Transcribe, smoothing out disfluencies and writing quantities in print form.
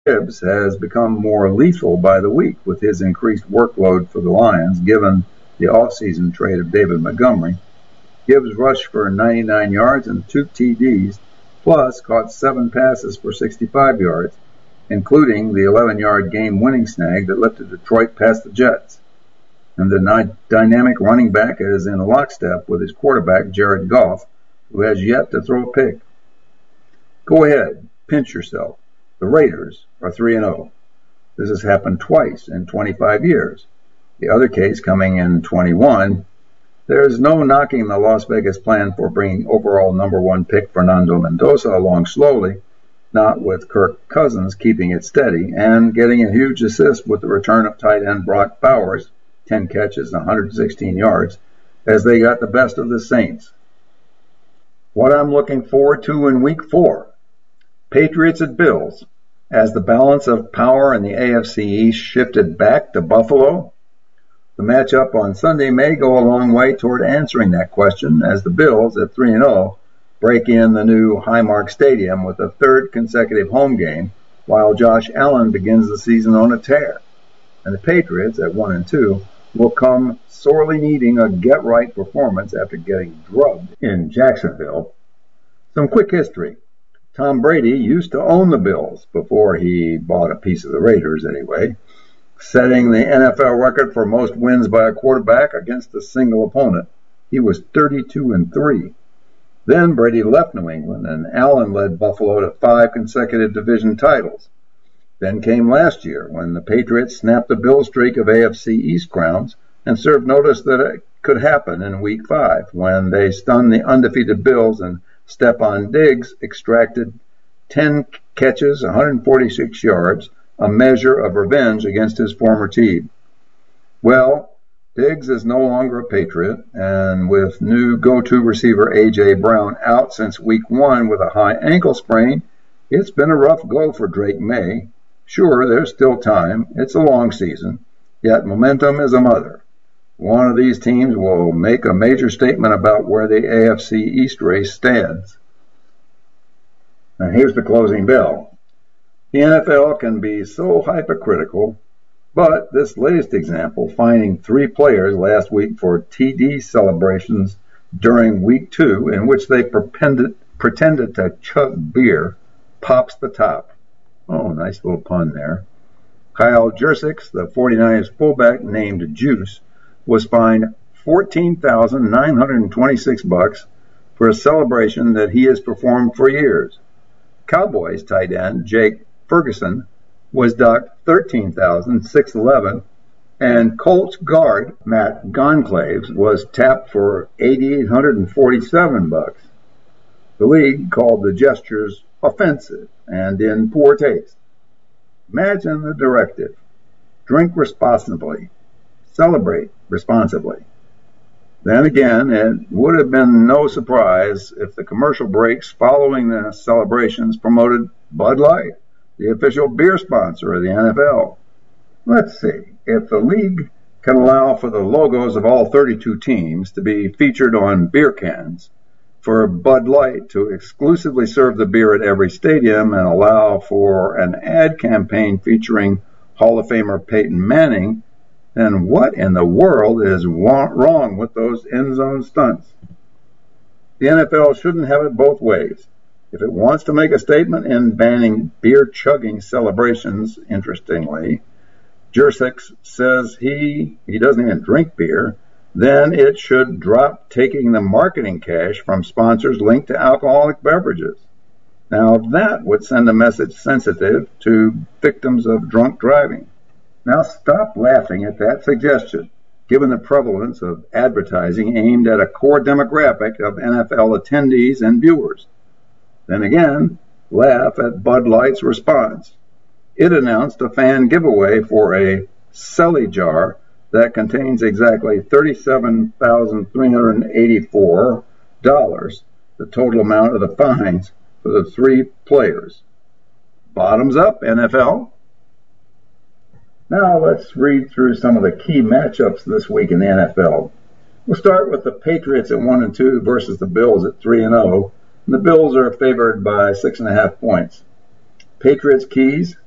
Gibbs has become more lethal by the week with his increased workload for the Lions, given the offseason trade of David Montgomery. Gibbs rushed for 99 yards and 2 TDs, plus caught 7 passes for 65 yards, including the 11-yard game-winning snag that lifted Detroit past the Jets. And the dynamic running back is in lockstep with his quarterback, Jared Goff, who has yet to throw a pick. Go ahead, pinch yourself. The Raiders are 3-0. This has happened twice in 25 years. The other case coming in 21. There's no knocking the Las Vegas plan for bringing overall #1 pick Fernando Mendoza along slowly, not with Kirk Cousins keeping it steady and getting a huge assist with the return of tight end Brock Bowers, 10 catches and 116 yards, as they got the best of the Saints. What I'm looking forward to in Week 4. Patriots at Bills. As the balance of power in the AFC East shifted back to Buffalo, the matchup on Sunday may go a long way toward answering that question as the Bills at 3-0 break in the new Highmark Stadium with a third consecutive home game while Josh Allen begins the season on a tear. And the Patriots at 1-2 will come sorely needing a get-right performance after getting drubbed in Jacksonville. Some quick history. Tom Brady used to own the Bills before he bought a piece of the Raiders anyway, setting the NFL record for most wins by a quarterback against a single opponent. He was 32-3. Then Brady left New England and Allen led Buffalo to 5 consecutive division titles. Then came last year when the Patriots snapped the Bills streak of AFC East crowns and served notice that it could happen in Week 5 when they stunned the undefeated Bills and Stephon Diggs extracted 10 catches, 146 yards, a measure of revenge against his former team. Well, Diggs is no longer a Patriot, and with new go-to receiver A.J. Brown out since Week 1 with a high ankle sprain, it's been a rough go for Drake May. Sure, there's still time. It's a long season, yet momentum is a mother. One of these teams will make a major statement about where the AFC East race stands. And here's the closing bell. The NFL can be so hypocritical, but this latest example, finding 3 players last week for TD celebrations during Week 2 in which they pretended to chug beer, pops the top. Oh, nice little pun there. Kyle Juszczyk, the 49ers fullback named Juice, was fined $14,926 for a celebration that he has performed for years. Cowboys tight end Jake Ferguson was docked $13,611, and Colts guard Matt Goncalves was tapped for $8,847. The league called the gestures offensive and in poor taste. Imagine the directive: drink responsibly. Celebrate responsibly. Then again, it would have been no surprise if the commercial breaks following the celebrations promoted Bud Light, the official beer sponsor of the NFL. Let's see, if the league can allow for the logos of all 32 teams to be featured on beer cans, for Bud Light to exclusively serve the beer at every stadium and allow for an ad campaign featuring Hall of Famer Peyton Manning, then what in the world is wrong with those end zone stunts? The NFL shouldn't have it both ways. If it wants to make a statement in banning beer chugging celebrations, interestingly, Juszczyk says he doesn't even drink beer, then it should drop taking the marketing cash from sponsors linked to alcoholic beverages. Now that would send a message sensitive to victims of drunk driving. Now stop laughing at that suggestion, given the prevalence of advertising aimed at a core demographic of NFL attendees and viewers. Then again, laugh at Bud Light's response. It announced a fan giveaway for a Celly jar that contains exactly $37,384, the total amount of the fines for the 3 players. Bottoms up, NFL. Now let's read through some of the key matchups this week in the NFL. We'll start with the Patriots at 1-2 versus the Bills at 3-0. And the Bills are favored by 6.5 points. Patriots keys: